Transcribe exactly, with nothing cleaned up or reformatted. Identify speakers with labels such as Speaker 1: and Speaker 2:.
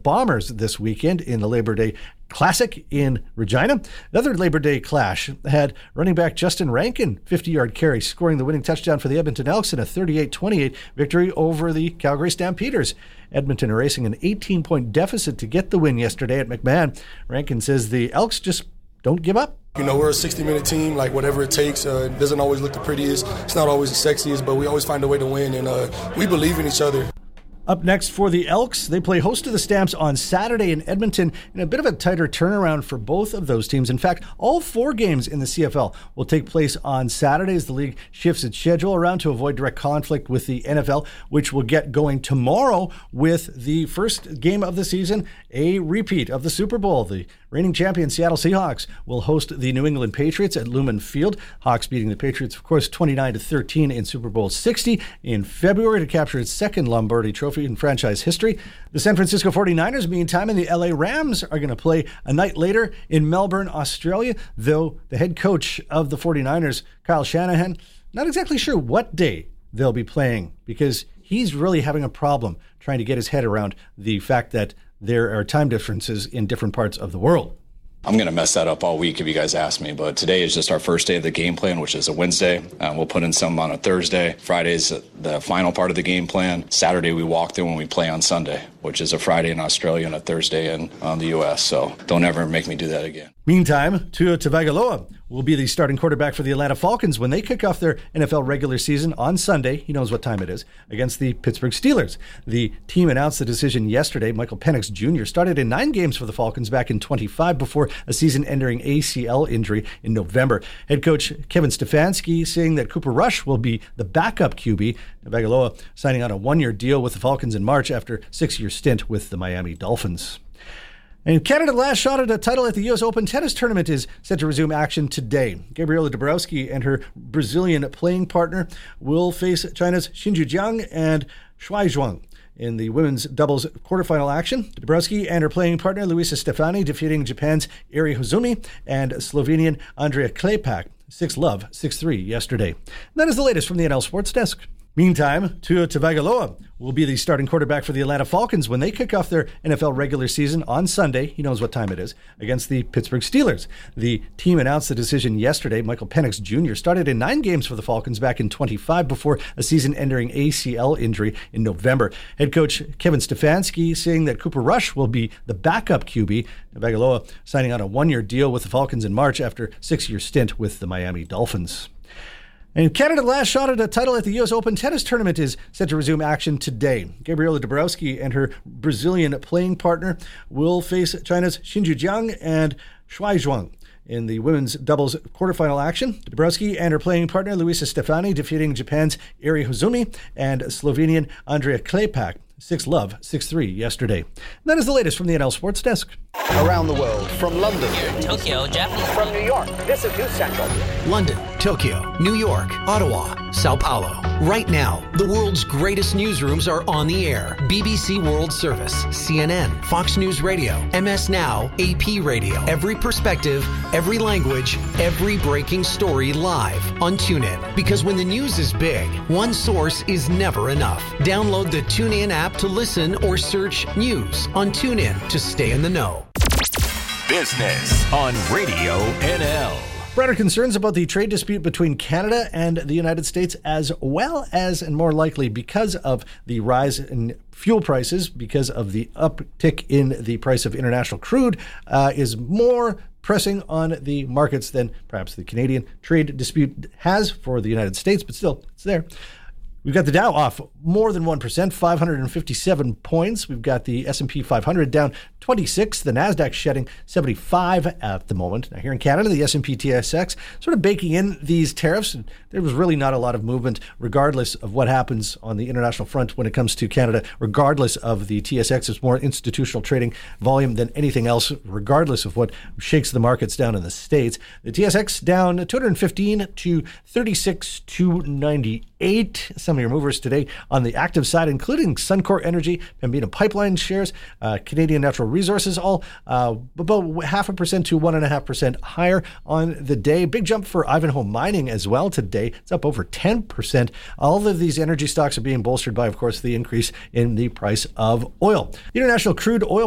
Speaker 1: Bombers this weekend in the Labor Day Classic in Regina. Another Labor Day clash had running back Justin Rankin, fifty-yard carry, scoring the winning touchdown for the Edmonton Elks in a thirty-eight twenty-eight victory over the Calgary Stampeders. Edmonton erasing an eighteen-point deficit to get the win yesterday at McMahon. Rankin says the Elks just don't give up.
Speaker 2: You know, we're a sixty-minute team, like whatever it takes. Uh, it doesn't always look the prettiest. It's not always the sexiest, but we always find a way to win, and uh, we believe in each other.
Speaker 1: Up next for the Elks, they play host to the Stamps on Saturday in Edmonton in a bit of a tighter turnaround for both of those teams. In fact, all four games in the C F L will take place on Saturday as the league shifts its schedule around to avoid direct conflict with the N F L, which will get going tomorrow with the first game of the season, a repeat of the Super Bowl. The reigning champion Seattle Seahawks will host the New England Patriots at Lumen Field. Hawks beating the Patriots, of course, twenty-nine to thirteen in Super Bowl sixty in February to capture its second Lombardi Trophy in franchise history. The San Francisco forty-niners, meantime, and the L A Rams are going to play a night later in Melbourne, Australia, though the head coach of the forty-niners, Kyle Shanahan, not exactly sure what day they'll be playing because he's really having a problem trying to get his head around the fact that there are time differences in different parts of the world.
Speaker 3: I'm going to mess that up all week if you guys ask me, but today is just our first day of the game plan, which is a Wednesday. Uh, we'll put in some on a Thursday. Friday's the final part of the game plan. Saturday we walk through when we play on Sunday, which is a Friday in Australia and a Thursday in um, the U S, so don't ever make me do that again.
Speaker 1: Meantime, Tua Tagovailoa will be the starting quarterback for the Atlanta Falcons when they kick off their N F L regular season on Sunday, he knows what time it is, against the Pittsburgh Steelers. The team announced the decision yesterday. Michael Penix Junior started in nine games for the Falcons back in twenty-five before a season-ending A C L injury in November. Head coach Kevin Stefanski saying that Cooper Rush will be the backup Q B. Tagovailoa signing on a one-year deal with the Falcons in March after a six-year stint with the Miami Dolphins. And Canada's last shot at a title at the U S Open tennis tournament is set to resume action today. Gabriela Dabrowski and her Brazilian playing partner will face China's Xinju Jiang and Shuai Zhuang in the women's doubles quarterfinal action. Dabrowski and her playing partner Luisa Stefani defeating Japan's Eri Hozumi and Slovenian Andrea Klepak six love, six three yesterday. And that is the latest from the N L Sports Desk. Meantime, Tua Tagovailoa will be the starting quarterback for the Atlanta Falcons when they kick off their N F L regular season on Sunday, he knows what time it is, against the Pittsburgh Steelers. The team announced the decision yesterday. Michael Penix Junior started in nine games for the Falcons back in twenty-five before a season-ending A C L injury in November. Head coach Kevin Stefanski saying that Cooper Rush will be the backup Q B. Tagovailoa signing on a one-year deal with the Falcons in March after a six-year stint with the Miami Dolphins. And Canada's last shot at a title at the U S Open tennis tournament is set to resume action today. Gabriela Dabrowski and her Brazilian playing partner will face China's Xinju Jiang and Shuai Zhuang in the women's doubles quarterfinal action. Dabrowski and her playing partner Luisa Stefani defeating Japan's Eri Hozumi and Slovenian Andrea Klepak six love, six three yesterday. And that is the latest from the N L Sports Desk.
Speaker 4: Around the world, from London,
Speaker 5: Tokyo, Japanese.
Speaker 4: From New York, this is News Central.
Speaker 6: London, Tokyo, New York, Ottawa, Sao Paulo. Right now, the world's greatest newsrooms are on the air. B B C World Service, C N N, Fox News Radio, M S Now, A P Radio. Every perspective, every language, every breaking story live on TuneIn. Because when the news is big, one source is never enough. Download the TuneIn app to listen or search news on TuneIn to stay in the know.
Speaker 7: Business on Radio N L.
Speaker 1: Broader concerns about the trade dispute between Canada and the United States, as well as, and more likely, because of the rise in fuel prices, because of the uptick in the price of international crude, uh, is more pressing on the markets than perhaps the Canadian trade dispute has for the United States, but still, it's there. We've got the Dow off more than one percent, five hundred fifty-seven points. We've got the S and P five hundred down twenty-six. The Nasdaq shedding seventy-five at the moment. Now here in Canada, the S and P T S X sort of baking in these tariffs. There was really not a lot of movement regardless of what happens on the international front when it comes to Canada, regardless of the T S X's more institutional trading volume than anything else, regardless of what shakes the markets down in the States. The T S X down two hundred fifteen to thirty-six two ninety-eight. Some of your movers today on the active side, including Suncor Energy, Pembina Pipeline shares, uh, Canadian Natural Resources, all uh, about half a percent to one and a half percent higher on the day. Big jump for Ivanhoe Mining as well today. It's up over ten percent. All of these energy stocks are being bolstered by, of course, the increase in the price of oil. The international crude oil